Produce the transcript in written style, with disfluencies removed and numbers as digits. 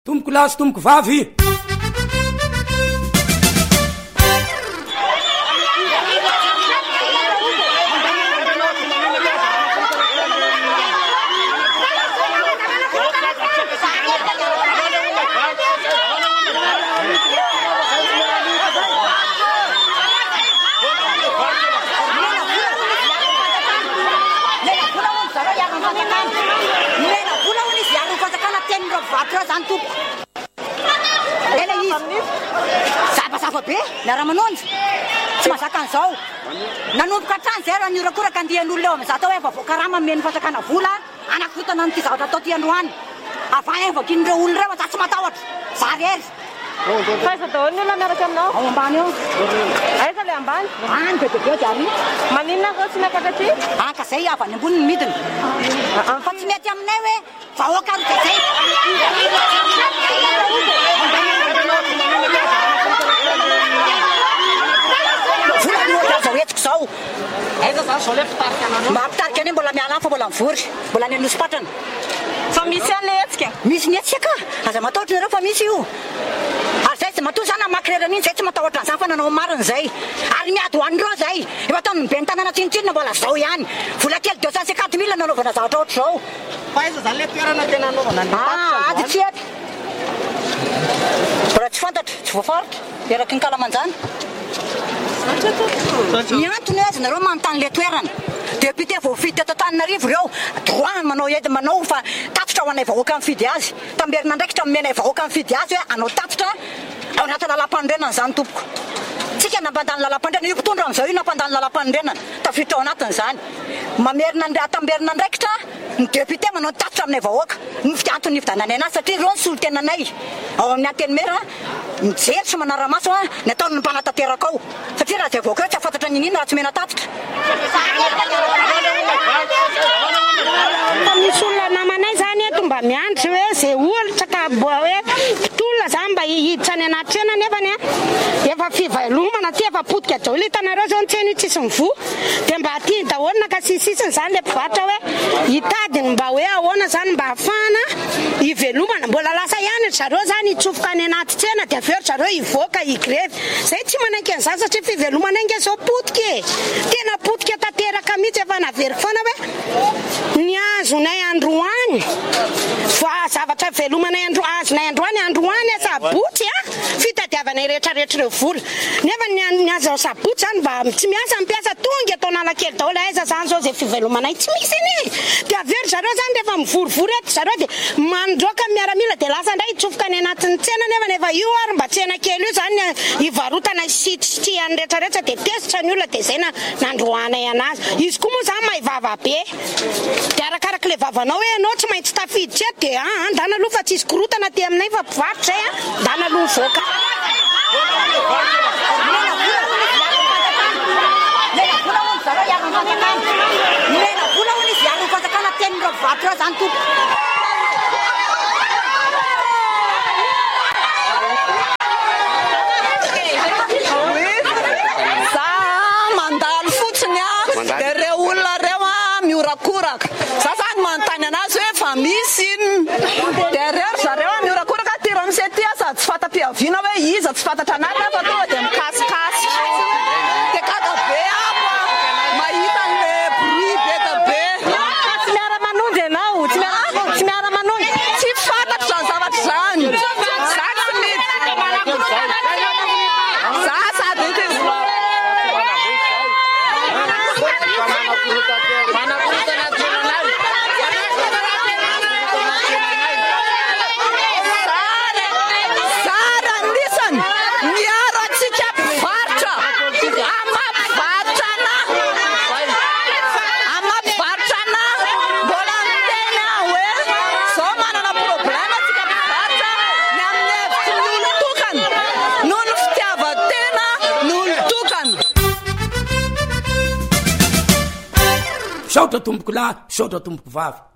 Tomboko lahy sy tomboko vavy. Zany tompoko ela izy zava be miara-manonjy tsy mahazaka an'izao nanomboka hatrany zay raha niorakoraka andihan'olona eo amin'izao atao hoe vavoakarama meny fatakana vola anakivotana nyity zavatra atao ty androany avany vakin'ireo olona reo tsy matahotra zarery faiza daholo ny olona miaraka aminao ao ambany eo aiza le ambany any be dia diary maninona ko tsy miapaka ty ka zay avany ambony ny midiny fa tsy mety aminay hoe vahoaka ro zay vola etiko zao aiza zany zao le mpitarika anao mba mpitarika ane mbola miala fa mbola mivory mbola ny anosy-patrana fa misy an'le etsika misy ny etsika aza matahotra nareo fa misy io ary zay tsy matoa zany amakrerana iny zay tsy matahotra an'izany fa nanao mariny zay ary miady hoan'ireo zay efa tamin'ny be ny tanàna tsinotsinona mbola zao ihany vola kely 250 000 nanaovana zavatra ohatr' zao fa aiza zany le toerana tena anaovana ady tsy ety mbola tsy fantatra tsy voafaritra eraky ny kalamanjany ny antony azy nareo manontany le toerana député voafidy teto Antananarivo reo droit manao fa tatitra ho anay vahoaka mifidy azy tamberina ndraikitra menay vahoaka mifidy azy hoe anao tatitra ao anaty lalam-pandrenana zany tompoko tsika nampandany lalam-pandrenana io mpitondra amin'izao io nampandany lalam-pandrenana tafiditra ao anatiny zany mamerina tamberina ndraikitra ny député manao tatitra aminay vahoaka ny fiantony nividanany anazy satria reo ny solo-tenanay ao amin'ny antenimera mijery sy manara-maso ny ataony ny mpanatanteraka ao satria raha zay vahoaka eo tsy afantatra ninina raha tsy mena tatitra fa misy olona namanay zany eto mba miandry hoe zay olitra ka hoe mpitolona zany mba hihiditra any anaty trena nefany efa fivelomana ty efa potika daholo hitanareo zao ny tsena io tsisy mivoa dia mba aty daholo ka sisisiny zany le mpivarotra hoe hitadiny mba hoe ahoana zany mba hafahana hivelomana mbola lasa ihany zareo zany hitsofoka any anaty tsena dia aveo zareo hivoaka higrevy zay tsy manaiky an'izany satria fivelomana inge zao potika e tena potika tanteraka mihitsy efa naveriky foana hoe ny azonay androany fa zavatra velomanay azonay androany sabotsy fitadiavanay rehetrarehetra ireo vola nefa ny azo sabotsy zany mba tsy miasa mipiasa tonga atao nalakely daholo aiza zany zao zay fivelomanay tsy misy iny dia avery zareo zany rehefa mivorivory eto zareo dia mandroaka miaramila dia lasa ndray hitsofoka any anatin'ny tsena nefa io ary mba tsena kely io zany hivarotana sitry any rehetrarehetra dia tesitra ny olona dia zay nandroanay anazy izy koa moa zany maivava be dia arakaraka le vavanao hoe anao tsy maintsy tafiditra eto dia andana aloha fa tsisy korotana ty aminay fa mpivarotra zay andana aloha mivoaka mena vola hono izy ary fatakana tenin'ireo mpivarotra zany tompoko dia reo olona reo miorakoraka za zany manontany anazy hoe fa misy dia reo zareo miorakoraka tira misy ty sady tsy fata-piaviana hoe iza tsy fantatra anaty fa tonga dia mikasikasy dia kakabe apo mahita an'le bruit beka be tsy miara-manonjy ianao tsy miara-manonjy tsy fantatra zany zavatra zany za tsy mety za sady saotra tomboko lahy saotra tomboko vavy